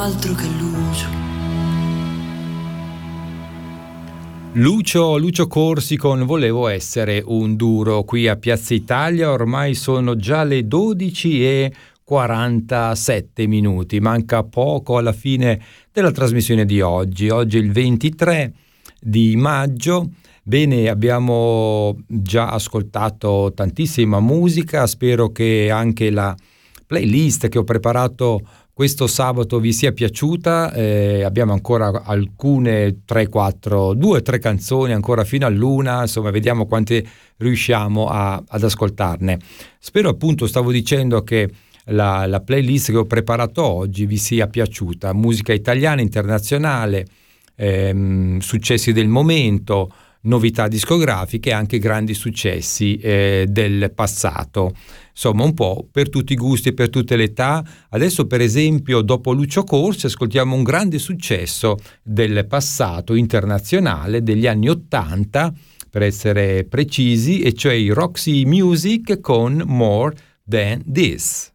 altro che Lucio Corsi con Volevo essere un duro qui a Piazza Italia. Ormai sono già le 12:47, manca poco alla fine della trasmissione di oggi. Oggi è il 23 di maggio. Bene, abbiamo già ascoltato tantissima musica, spero che anche la playlist che ho preparato questo sabato vi sia piaciuta. Abbiamo ancora alcune 2-3 canzoni ancora fino all'una, insomma vediamo quante riusciamo ad ascoltarne. Spero, appunto, stavo dicendo che la playlist che ho preparato oggi vi sia piaciuta: musica italiana, internazionale, successi del momento, novità discografiche e anche grandi successi del passato. Insomma, un po' per tutti i gusti e per tutte le età. Adesso, per esempio, dopo Lucio Corsi ascoltiamo un grande successo del passato internazionale degli anni '80, per essere precisi, e cioè i Roxy Music con More Than This.